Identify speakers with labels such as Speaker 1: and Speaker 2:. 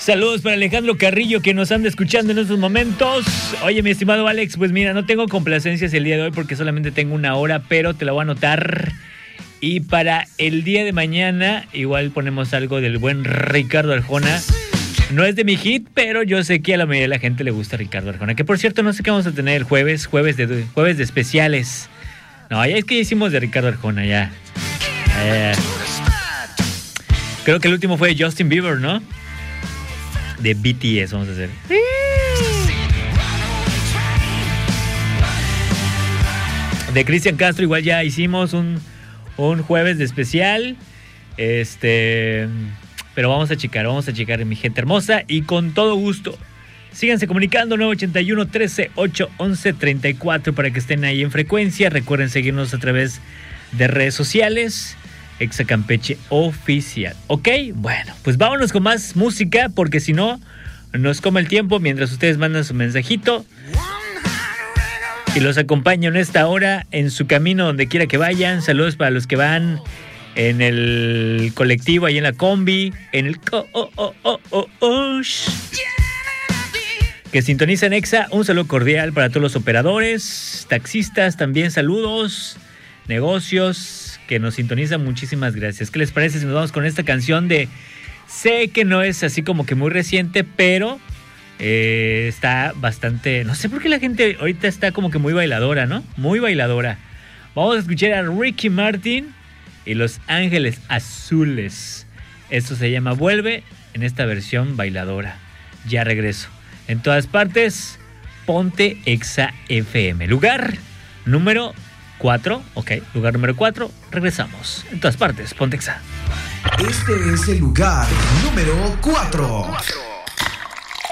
Speaker 1: Saludos para Alejandro Carrillo, que nos anda escuchando en estos momentos. Oye, mi estimado Alex, pues mira, no tengo complacencias el día de hoy porque solamente tengo una hora, pero te la voy a anotar. Y para el día de mañana, igual ponemos algo del buen Ricardo Arjona. No es de mi hit, pero yo sé que a la mayoría de la gente le gusta Ricardo Arjona. Que por cierto, no sé qué vamos a tener el jueves de especiales. No, ya es que ya hicimos de Ricardo Arjona, ya. Creo que el último fue de Justin Bieber, ¿no? De BTS vamos a hacer. De Cristian Castro igual ya hicimos un jueves de especial. Pero vamos a checar, mi gente hermosa, y con todo gusto. Síganse comunicando 981 13 8 11 34 para que estén ahí en frecuencia. Recuerden seguirnos a través de redes sociales. Exa Campeche Oficial. ¿Ok? Bueno, pues vámonos con más música, porque si no, nos come el tiempo mientras ustedes mandan su mensajito. Y los acompaño en esta hora en su camino donde quiera que vayan. Saludos para los que van en el colectivo, ahí en la combi, en el que sintonizan Exa. Un saludo cordial para todos los operadores, taxistas, también saludos, negocios que nos sintonizan, muchísimas gracias. ¿Qué les parece si nos vamos con esta canción de... Sé que no es así como que muy reciente, pero está bastante... No sé por qué la gente ahorita está como que muy bailadora, ¿no? Muy bailadora. Vamos a escuchar a Ricky Martin y Los Ángeles Azules. Esto se llama Vuelve, en esta versión bailadora. Ya regreso. En todas partes, ponte Exa FM. Lugar número 4, ok, lugar número 4, regresamos. En todas partes, ponte Exa.
Speaker 2: Este es el lugar número 4.